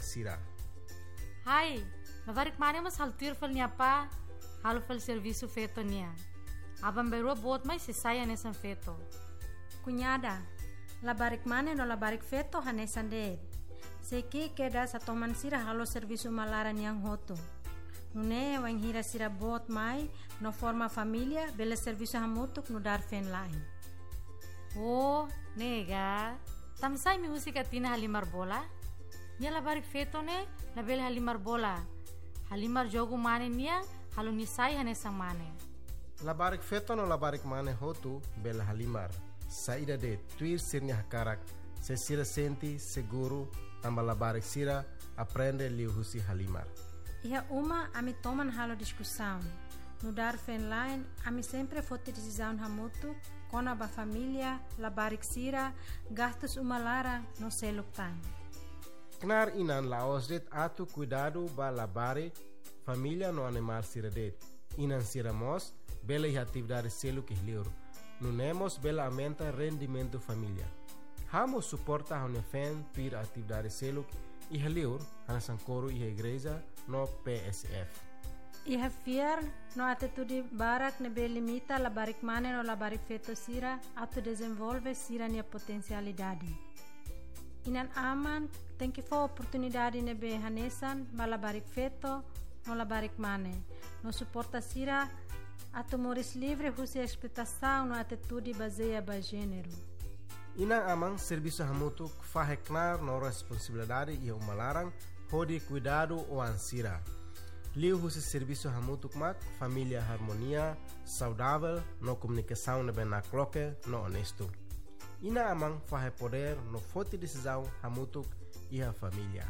Sira. Hai, labarik mana mas haltir fal niya pa, halo fal serviço feito niya. Abang berua bot mai se saya nesan feito. Cunhada, labarik mana no labarik feito hanesan de. Seki queda sa toman sira halo serviço malaran yang hoto. Nune wang hira sira bot mai no forma família bela serviço hamutuk no dar fen lain. Oh, nega. Tamsay mi musika tina halimar bola. Nia labarik feto ne label halimar bola. Halimar jogo mane nia halo nisai hanesang mane. Labarik feto no labarik mane hotu bela halimar. Saída de tuir sirnya hakarak. Se sira senti seguro amba labarik sira aprende liu husi halimar. Ia uma ami toman halo discussão. No dar fen lain ami sempre fote decisão hamutu kona ba família labarik sira gastos uma lara no seluk tan. Knar inan laos det atu cuidado ba labare família no animal sira det. Inan sira mos bela e atividade seluk ihliur. Nunemos bela aumenta rendimento família. Hamo suporta hone fen tuir atividade seluk ihliur hanasan coro e igreja no PSF. Ia fiar no atitude barak nebe limita labarik mane no labarik feto sira atu desenvolve sira nia potencialidade. Inan aman tem que for oportunidade nebe hanesan ba labarik feto no labarik mane. No suporta sira atu moris livre husi expectação no atitude baseia ba gênero. Inang amang serviço hamutuk faheknar no responsabilidade e umalarang hodi cuidado o ansira. Liu husi serviço hamutuk mak família harmonia saudável no comunicação na bena cloque no honesto. Ina amang fahe poder no forte decisão hamutuk e a família.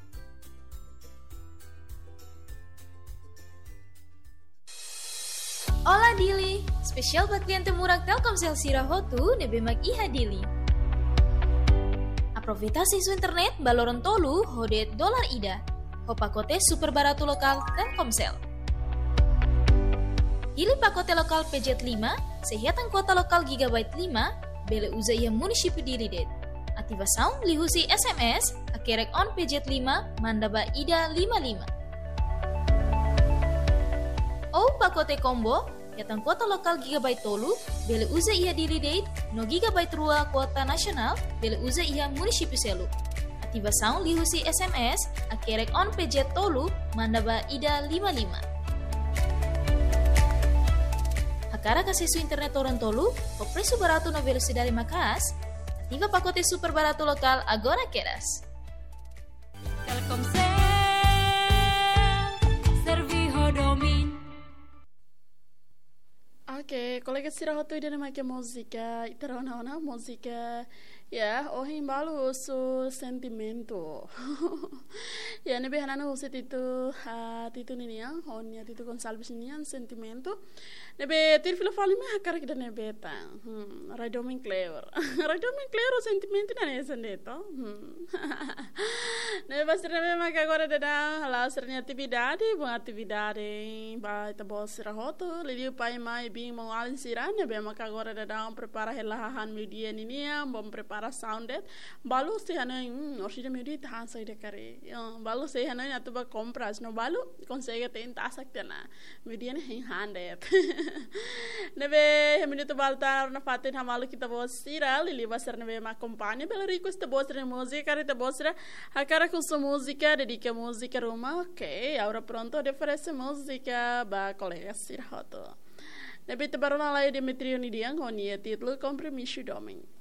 Ola Dili, spesial buat klien temurang Telkomsel Sira Hotu nebe mag iha Dili. Aproveita isu internet baloron tolu hodet dolar ida. Ho pakote super barato lokal Telkomsel. Pilih pakote lokal PJ 5, sehatan kuota lokal gigabyte 5, bele uza ia munisipi Dili det. Ativasaun lihusi SMS, akerek on PJ 5, mandaba ida 55. Oh pakote combo, yatan kuota lokal gigabyte tolu, bele uza ia Dili det, no gigabyte rua kuota nasional, bele uza ia munisipi selu. Ativasaun lihusi SMS, akerek on PJ tolu, mandaba ida 55. Hakara kasisu internet orang tolu, o preço barato na velocidade makas, ativa pacote super barato lokal agora queras. Telkomsel, serviço domin. Oke, kolega Sira Hotu ida namanya musika, itarawana musika, ya, ohin balu su sentimento. Ya, nebe hanana huset itu titu niniang, honya titu konsalbis niniang sentimento. Nebe tirfilo falime hakar kita nebe tang. Radomin clever. Radomin clever sentimento na nesa neto. Nebe basir nebe maka agora dedang halasirnya atividade, bom atividade, ba ita bos Sira Hotu, lili pai mai bing mau alin sira nebe maka agora dedang prepara helahan media niniang, bom prepara sounded balu se hanoi oshida media tahan sai de kare balu se hanoi atuba compras no balu consegue tentar sakte na media ne handet nebe hemini to baltar na fatin hamalu kita bosira lili basar nebe ma compagnia bela request bosra música kare te bosra hakara com sua música dedica música roma ok agora pronto de oferece música ba colega Sira Hotu nebe te barona lá Demetrio Nidiang honia título compromisso doming.